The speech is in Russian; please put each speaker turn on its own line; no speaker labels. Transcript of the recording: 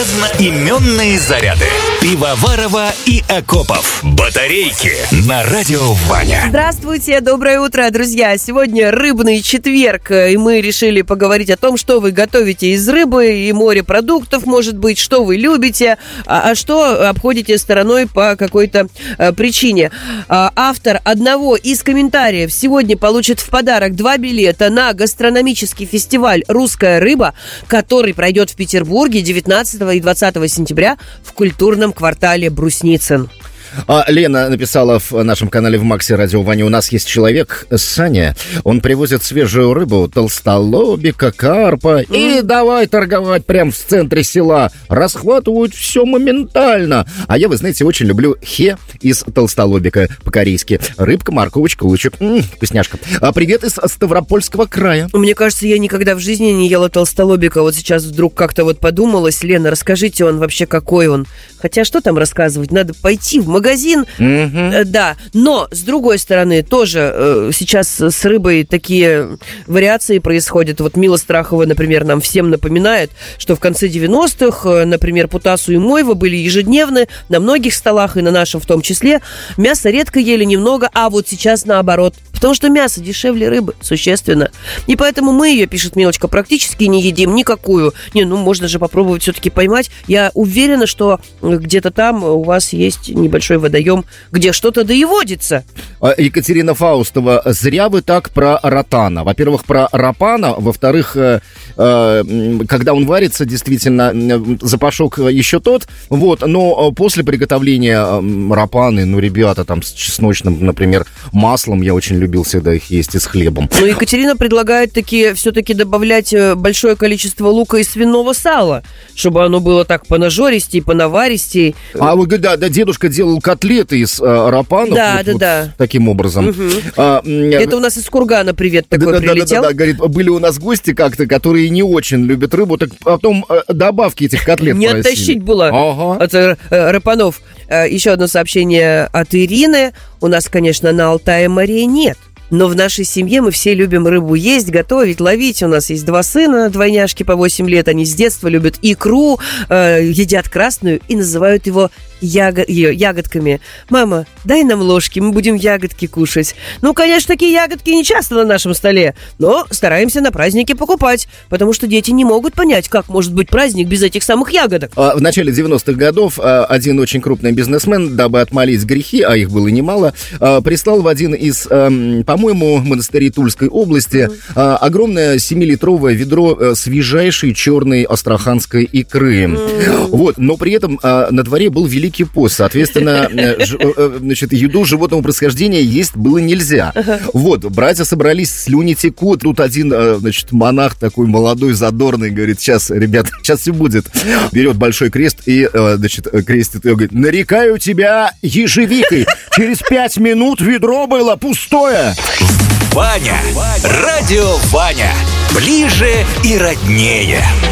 Одноименные заряды. Пивоварова и Окопов. Батарейки на радио Ваня.
Здравствуйте, доброе утро, друзья. Сегодня рыбный четверг, и мы решили поговорить о том, что вы готовите из рыбы и морепродуктов, может быть, что вы любите, а что обходите стороной по какой-то причине. Автор одного из комментариев сегодня получит в подарок 2 билета на гастрономический фестиваль «Русская рыба», который пройдет в Петербурге 19 и 20 сентября в культурном квартале Брусницын.
Лена написала в нашем канале в Максе Радио Ваня: у нас есть человек, Саня, он привозит свежую рыбу, толстолобика, карпа, и давай торговать прямо в центре села. Расхватывают все моментально. А я, вы знаете, очень люблю хе из толстолобика по-корейски. Рыбка, морковочка, лучик. Вкусняшка. Привет из Ставропольского края.
Мне кажется, я никогда в жизни не ела толстолобика. Вот сейчас вдруг как-то вот подумалось. Лена, расскажите, он вообще какой он? Хотя что там рассказывать? Надо пойти в магазин, да. Но, с другой стороны, тоже сейчас с рыбой такие вариации происходят. Вот Мила Страхова, например, нам всем напоминает, что в конце 90-х, например, путасу и мойва были ежедневны на многих столах, и на нашем в том числе. Мясо редко ели, немного, а вот сейчас наоборот. Потому что мясо дешевле рыбы, существенно. И поэтому мы ее, пишет Милочка, практически не едим никакую. Можно же попробовать все-таки поймать. Я уверена, что где-то там у вас есть небольшой водоем, где что-то да и водится.
Екатерина Фаустова: зря вы так про ротана. Во-первых, про рапана. Во-вторых, когда он варится, действительно, запашок еще тот. Вот, но после приготовления рапаны, ребята, там с чесночным, например, маслом, я очень любил всегда их есть, и с хлебом.
Но Екатерина предлагает все-таки добавлять большое количество лука и свиного сала, чтобы оно было так понажористей, понаваристей.
Да, дедушка делал котлеты из рапанов. Да. Таким образом.
Это у нас из Кургана привет такой прилетел.
Да, говорит, были у нас гости как-то, которые не очень любят рыбу, так потом добавки этих котлет
не
просили.
Оттащить было от рапанов. Еще одно сообщение от Ирины. У нас, конечно, на Алтае морей нет. Но в нашей семье мы все любим рыбу есть, готовить, ловить. У нас есть 2 сына, двойняшки по 8 лет. Они с детства любят икру, едят красную и называют его ягодками. Мама, дай нам ложки, мы будем ягодки кушать. Конечно, такие ягодки не часто на нашем столе, но стараемся на праздники покупать, потому что дети не могут понять, как может быть праздник без этих самых ягодок.
В начале 90-х годов один очень крупный бизнесмен, дабы отмолить грехи, а их было немало, прислал в один из, по-моему, монастырей Тульской области огромное 7-литровое ведро свежайшей черной астраханской икры. Но при этом на дворе был Великий пост, соответственно, еду животного происхождения есть было нельзя. Братья собрались, слюни текут. Тут один, монах такой молодой, задорный, говорит: сейчас, ребята, сейчас все будет. Берет большой крест и, крестит ее, говорит: нарекаю тебя ежевикой. Через 5 минут ведро было пустое.
Ваня. Радио Ваня. Ближе и роднее.